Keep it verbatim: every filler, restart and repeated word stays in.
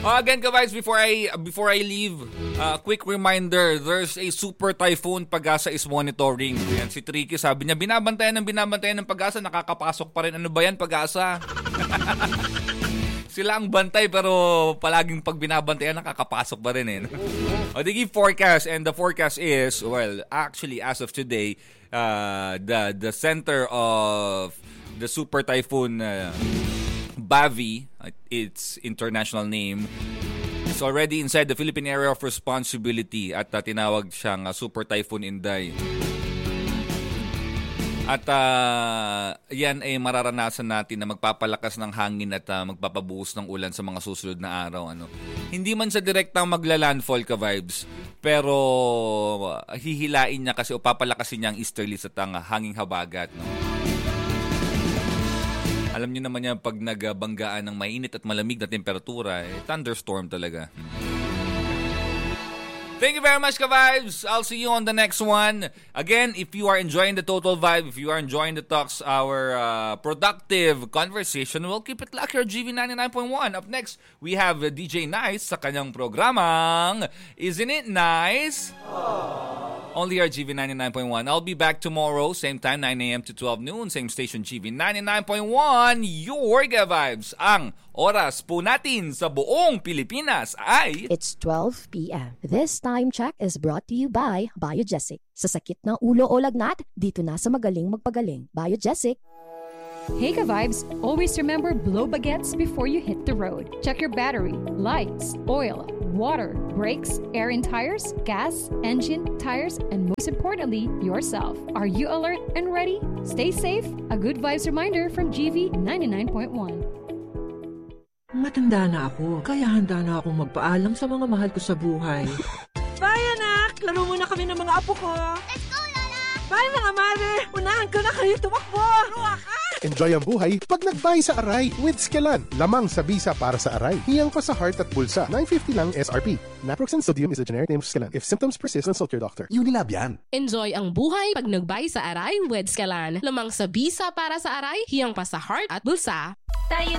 Oh, again, ka-vibes, before I before I leave, uh, quick reminder, there's a super typhoon Pag-asa is monitoring. Ayan, si Tricky sabi niya, binabantayan ng binabantayan ng Pag-asa, nakakapasok pa rin. Ano ba yan, Pag-asa? Sila ang bantay pero palaging pag binabantayan, nakakapasok pa rin eh. O, they give forecast, and the forecast is, well, actually, as of today, uh, the the center of the super typhoon uh, Bavi, its international name, is already inside the Philippine area of responsibility at uh, tinawag siyang uh, Super Typhoon Inday. At uh, yan ay mararanasan natin na magpapalakas ng hangin at uh, magpapabuhos ng ulan sa mga susunod na araw. Ano. Hindi man sa direktang magla-landfall, ka-vibes, pero uh, hihilain niya kasi o papalakasin niya ang easterlies at ang uh, hanging habagat. No? Alam niyo naman yan, pag nagbanggaan ng mainit at malamig na temperatura, eh, thunderstorm talaga. Thank you very much, ka-vibes. I'll see you on the next one. Again, if you are enjoying the Total Vibe, if you are enjoying the talks, our uh, productive conversation, we'll keep it locked here, G V ninety-nine point one. Up next, we have uh, D J Nice sa kanyang programang Isn't It Nice? Aww. Only our G V ninety-nine point one. I'll be back tomorrow, same time, nine a.m. to twelve noon, same station, G V ninety-nine point one. Your ka-vibes, ang oras po natin sa buong Pilipinas ay... It's twelve p.m. This time check is brought to you by Biogesic. Sa sakit ng ulo o lagnat, dito na sa magaling magpagaling. Biogesic. Hey ka-vibes, always remember blow baguettes before you hit the road. Check your battery, lights, oil, water, brakes, air in tires, gas, engine, tires, and most importantly, yourself. Are you alert and ready? Stay safe. A good vibes reminder from G V ninety-nine point one. Matanda na ako, kaya handa na akong magpaalam sa mga mahal ko sa buhay. Bye, anak! Laro muna kami ng mga apo ko. Let's go, Lola! Bye, mga mare! Unahan ko na kayo tumakbo! Ruwa ka! Enjoy ang buhay pag nag-buy sa Aray with Skelan. Lamang sa bisa para sa Aray. Hiyang pa sa heart at bulsa. nine fifty lang S R P. Naproxen sodium is a generic name of Skelan. If symptoms persist, consult your doctor. Unilab yan. Enjoy ang buhay pag nag-buy sa Aray with Skelan. Lamang sa bisa para sa Aray. Hiyang pa sa heart at bulsa. Tayo